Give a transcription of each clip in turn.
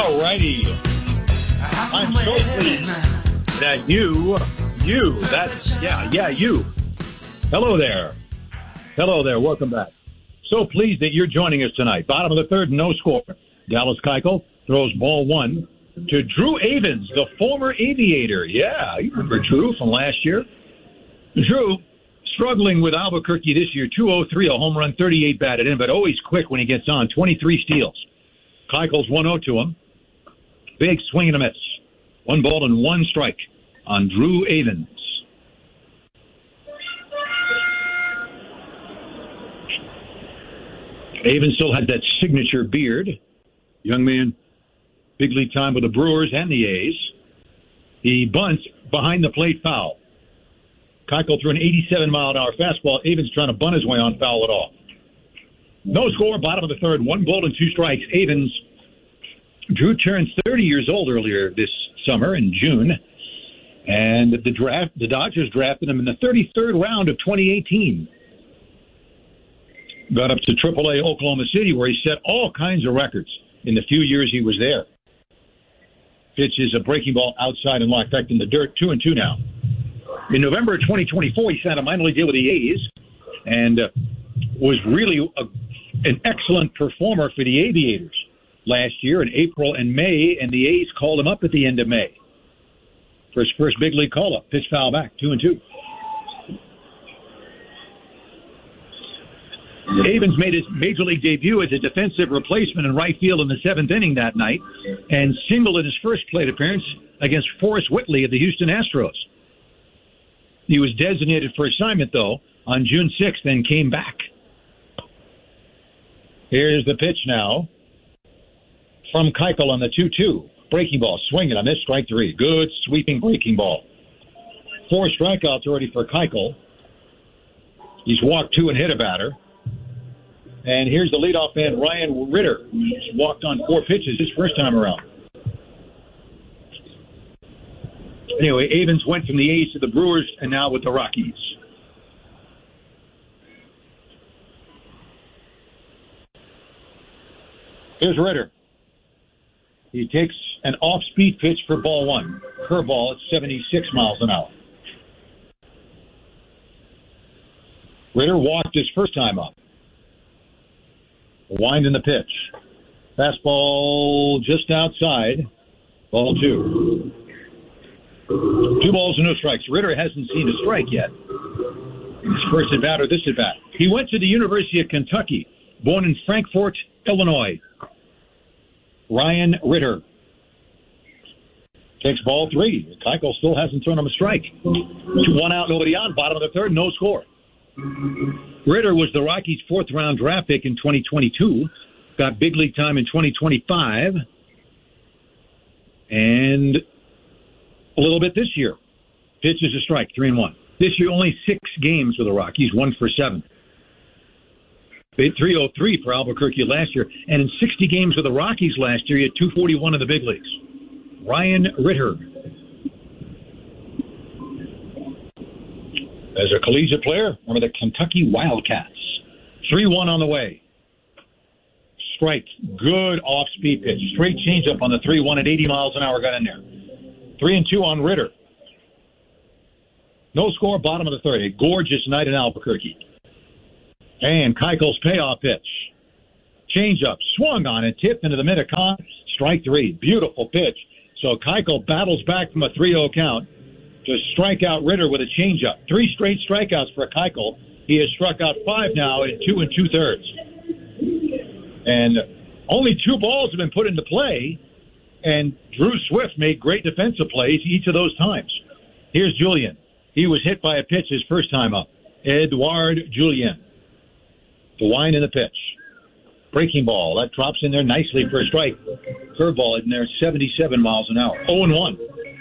All righty. I'm so pleased that you, you. Hello there. Welcome back. So pleased that you're joining us tonight. Bottom of the third, no score. Dallas Keuchel throws ball one to Drew Avens, the former Aviator. Yeah, you remember Drew from last year. Drew, struggling with Albuquerque this year, 203, a home run, 38 batted in, but always quick when he gets on, 23 steals. Keuchel's 1-0 to him. Big swing and a miss. 1 ball and 1 strike on Drew Avens. Avens still had that signature beard. Young man, big league time with the Brewers and the A's. He bunts behind the plate foul. Keuchel threw an 87-mile-an-hour fastball. Avens trying to bunt his way on, foul it off. No score, bottom of the third. 1 ball and 2 strikes. Avens. Drew turned 30 years old earlier this summer in June. And the Dodgers drafted him in the 33rd round of 2018. Got up to AAA Oklahoma City, where he set all kinds of records in the few years he was there. Pitches a breaking ball outside and locked back in the dirt, 2-2 now. In November of 2024, he signed a minor league deal with the A's and was really an excellent performer for the Aviators last year in April and May, and the A's called him up at the end of May for his first big league call-up. Pitch foul back, 2-2. Avens made his major league debut as a defensive replacement in right field in the 7th inning that night and singled in his first plate appearance against Forrest Whitley of the Houston Astros. He was designated for assignment, though, on June 6th and came back. Here's the pitch now from Keuchel on the 2-2. Breaking ball, swinging on this, strike 3. Good sweeping breaking ball. 4 strikeouts already for Keuchel. He's walked 2 and hit a batter. And here's the leadoff man, Ryan Ritter, who's walked on 4 pitches his first time around. Anyway, Avens went from the A's to the Brewers and now with the Rockies. Here's Ritter. He takes an off-speed pitch for ball 1. Curveball at 76 miles an hour. Ritter walked his first time up. Wind in the pitch. Fastball just outside. Ball 2. 2 balls and no strikes. Ritter hasn't seen a strike yet. His first at bat or this at bat. He went to the University of Kentucky, born in Frankfort, Illinois. Ryan Ritter takes ball 3. Keuchel still hasn't thrown him a strike. 1 out, nobody on. Bottom of the third, no score. Ritter was the Rockies' 4th-round draft pick in 2022. Got big league time in 2025. And a little bit this year. Pitches a strike, 3-1. This year, only 6 games with the Rockies, 1 for 7. 303 for Albuquerque last year. And in 60 games with the Rockies last year, he had 241 in the big leagues. Ryan Ritter. As a collegiate player, remember the Kentucky Wildcats. 3-1 on the way. Strike. Good off-speed pitch. Straight changeup on the 3-1 at 80 miles an hour got in there. 3-2 on Ritter. No score, bottom of the third. A gorgeous night in Albuquerque. And Keuchel's payoff pitch. Changeup. Swung on it. Tipped into the mid-con. Strike 3. Beautiful pitch. So Keuchel battles back from a 3-0 count to strike out Ritter with a changeup. 3 straight strikeouts for Keuchel. He has struck out 5 now in 2 2/3. And only 2 balls have been put into play, and Drew Swift made great defensive plays each of those times. Here's Julien. He was hit by a pitch his first time up. Edouard Julien. The wind in the pitch. Breaking ball. That drops in there nicely for a strike. Curveball in there, 77 miles an hour. 0-1.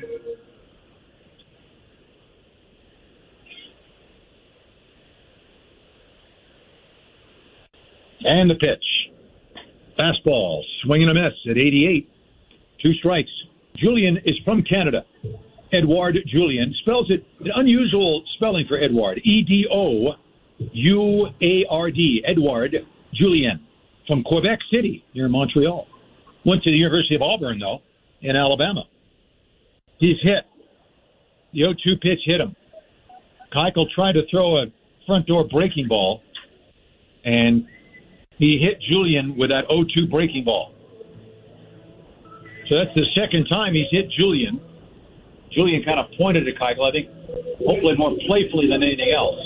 And the pitch. Fastball. Swing and a miss at 88. 2 strikes. Julien is from Canada. Edouard Julien. Spells it an unusual spelling for Edouard. Edouard. Edouard Julien. From Quebec City near Montreal. Went to the University of Auburn, though, in Alabama. He's hit. The 0-2 pitch hit him. Keuchel tried to throw a front door breaking ball, and he hit Julian with that 0-2 breaking ball. So that's the second time he's hit Julian. Julian kind of pointed at Keuchel, I think, hopefully more playfully than anything else.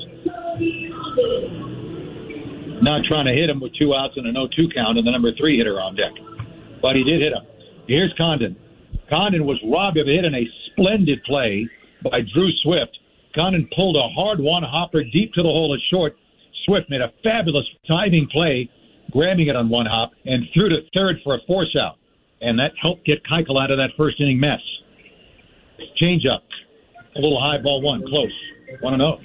Not trying to hit him with 2 outs and an 0-2 count and the number 3 hitter on deck. But he did hit him. Here's Condon. Condon was robbed of a hit in a splendid play by Drew Swift. Condon pulled a hard one-hopper deep to the hole at short. Swift made a fabulous timing play, grabbing it on one hop, and threw to third for a force out. And that helped get Keuchel out of that first inning mess. Change up. A little high ball one. Close. 1-0.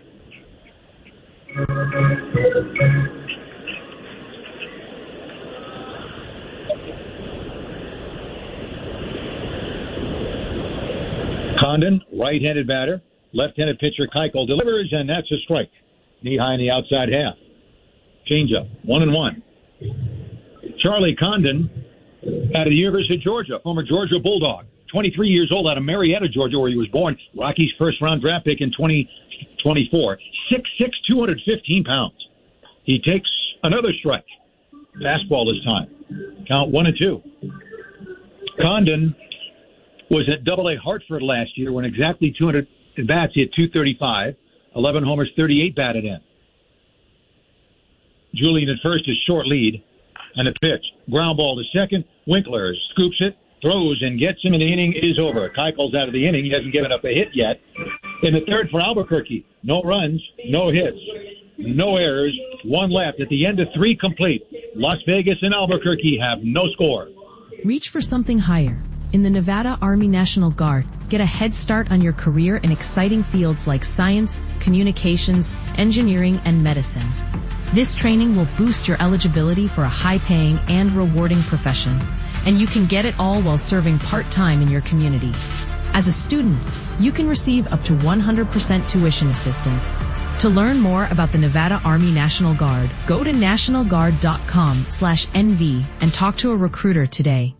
Condon, right-handed batter. Left-handed pitcher Keuchel delivers, and that's a strike. Knee high in the outside half. Change up. 1-1. Charlie Condon out of the University of Georgia, former Georgia Bulldog. 23 years old, out of Marietta, Georgia, where he was born. Rockies' first-round draft pick in 2024. 6'6", 215 pounds. He takes another strike. Fastball this time. Count 1-2. Condon was at Double-A Hartford last year when exactly 200 at-bats. He had 235, 11 homers, 38 batted in. Julian at first, is short lead, and a pitch. Ground ball to second. Winkler scoops it, throws, and gets him, and the inning is over. Keuchel's out of the inning. He hasn't given up a hit yet. In the third for Albuquerque, no runs, no hits, no errors, one left. At the end of 3 complete, Las Vegas and Albuquerque have no score. Reach for something higher. In the Nevada Army National Guard, get a head start on your career in exciting fields like science, communications, engineering, and medicine. This training will boost your eligibility for a high-paying and rewarding profession, and you can get it all while serving part-time in your community. As a student, you can receive up to 100% tuition assistance. To learn more about the Nevada Army National Guard, go to nationalguard.com/NV and talk to a recruiter today.